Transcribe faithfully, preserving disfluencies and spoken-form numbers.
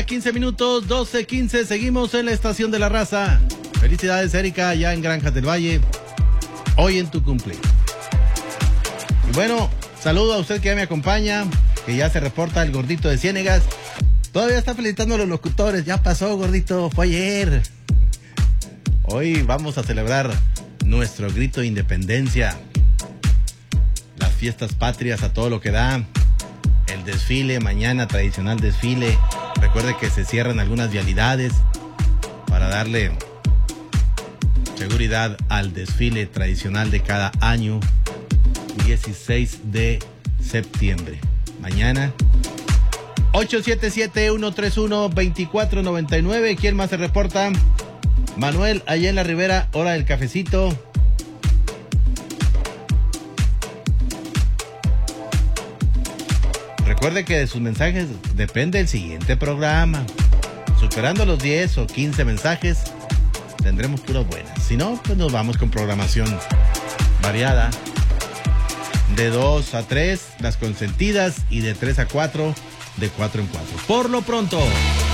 ya quince minutos, doce quince, seguimos en la estación de la raza. Felicidades, Erika, allá en Granjas del Valle, hoy en tu cumpleaños. Y bueno, saludo a usted que ya me acompaña, que ya se reporta el gordito de Ciénegas. Todavía está felicitando a los locutores, ya pasó, gordito, fue ayer. Hoy vamos a celebrar nuestro grito de independencia, las fiestas patrias a todo lo que da, el desfile, mañana tradicional desfile. Recuerde que se cierran algunas vialidades para darle seguridad al desfile tradicional de cada año, dieciséis de septiembre. Mañana, ocho siete siete, uno tres uno, dos cuatro nueve nueve. ¿Quién más se reporta? Manuel, allá en la Ribera, hora del cafecito. Recuerde que de sus mensajes depende el siguiente programa. Superando los diez o quince mensajes, tendremos puras buenas. Si no, pues nos vamos con programación variada. De dos a tres, las consentidas, y de tres a cuatro, de cuatro en cuatro. Por lo pronto,